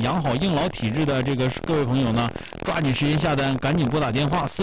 养好硬劳体质的这个各位朋友呢，抓紧时间下单，赶紧拨打电话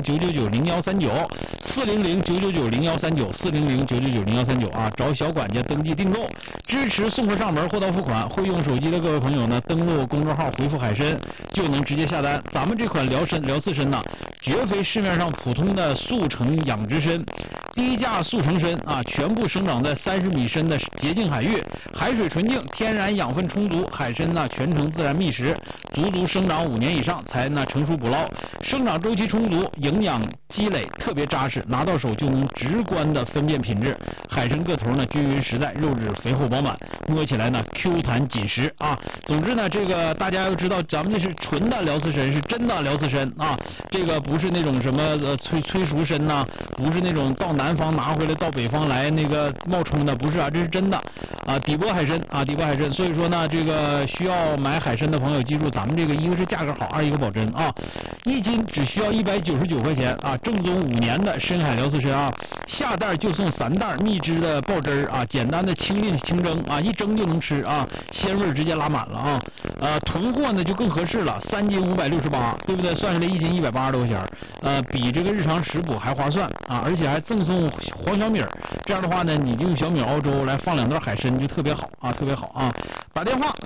400-999-0139，400-999-0139，400-999-0139啊，找小管家登记订购，支持送货上门，货到付款。会用手机的各位朋友呢，登录公众号回复海参就能直接下单。咱们这款辽刺参呢，绝非市面上普通的速成养殖参，低价速成参啊，全部生长在30米深的洁净海域，海水纯净，天然养分充足，海参呢全程自然觅食，足生长5年以上才呢成熟捕捞，生长周期充足，营养积累特别扎实，拿到手就能直观的分辨品质。海参个头呢均匀实在，肉质肥厚饱满，摸起来呢 Q 弹紧实啊。总之呢，这个大家要知道，咱们这是纯的辽刺参，是真的辽刺参啊，这个不是那种什么催熟参呐，不是那种到南方拿回来到北方来那个冒充的，不是啊，这是真的啊，底波海参啊，底波海参。所以说呢，这个需要买海参的朋友记住，咱们这个一个是价格好，二一个保真啊，1斤只需要199块钱啊，正宗5年的深海辽刺参啊，下袋就送3袋秘制的爆汁儿啊，简单的清沥清蒸啊，一蒸就能吃啊，鲜味直接拉满了啊。囤货呢就更合适了，3斤568，对不对？算下来1斤180多块钱，比这个日常食补还划算啊，而且还赠送黄小米，这样的话呢，你用小米熬粥来放2袋海参就特别好啊，特别好啊！打电话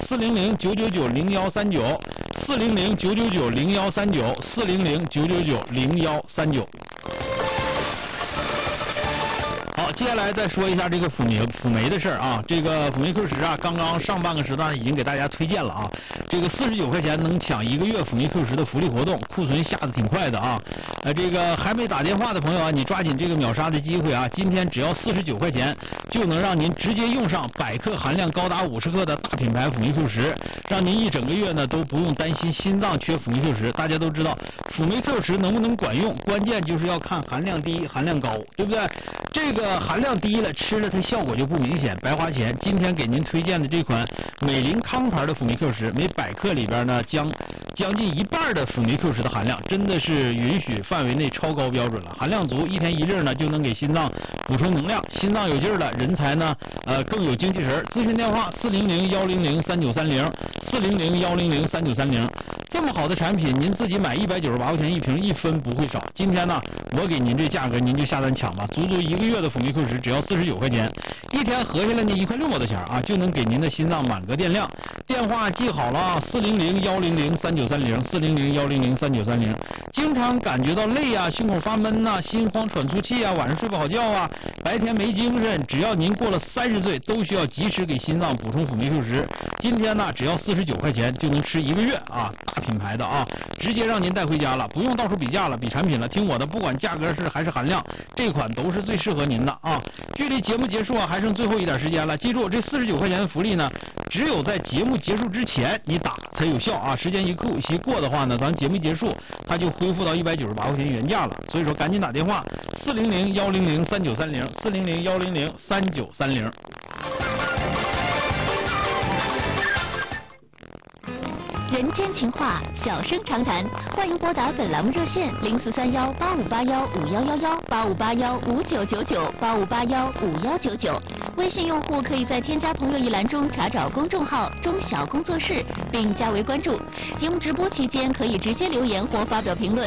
400-999-0139，400-999-0139，400-999-0139。好，接下来再说一下这个辅酶的事儿啊。这个辅酶 Q10啊，刚刚上半个时段已经给大家推荐了啊。这个49块钱能抢1个月辅酶 Q10的福利活动，库存下的挺快的啊。这个还没打电话的朋友啊，你抓紧这个秒杀的机会啊！今天只要49块钱，就能让您直接用上100克含量高达50克的大品牌辅酶 Q10，让您一整个月呢都不用担心心脏缺辅酶 Q10。大家都知道，辅酶 Q10能不能管用，关键就是要看含量低、含量高，对不对？这个含量低了，吃了它效果就不明显，白花钱。今天给您推荐的这款美林康牌的辅酶 Q10，每100克里边呢将近一半的辅酶 Q10的含量，真的是允许范围内超高标准了。含量足，一天一粒呢就能给心脏补充能量，心脏有劲儿了，人才呢更有精气神。咨询电话400-100-3930，400-100-3930。这么好的产品，您自己买198块钱一瓶，1分不会少。今天呢，我给您这价格，您就下单抢吧，足1个月的辅酶 Q10只要49块钱，一天合下来呢1块6毛的钱啊，就能给您的心脏满个电量。电话记好了，400-100-3930，400-100-3930。经常感觉到累啊，胸口发闷呐，心慌喘粗气啊，晚上睡不好觉啊，白天没精神，只要您过了30岁，都需要及时给心脏补充辅酶 Q10。今天呢，只要49块钱就能吃1个月啊，大品牌的啊，直接让您带回家了，不用到处比价了，比产品了。听我的，不管价格还是含量，这款都是最适合您的啊。距离节目结束啊，还剩最后一点时间了，记住这49块钱的福利呢，只有在节目结束之前你打才有效啊，时间一过的话呢，咱节目一结束它就恢复到198块钱原价了。所以说赶紧打电话400-100-3930，400-100-3930。 人间情话，小声长谈，欢迎拨打本栏目热线0431-8581-5111，8581-5999，8581-5199。微信用户可以在添加朋友一栏中查找公众号中小工作室，并加为关注。节目直播期间可以直接留言或发表评论。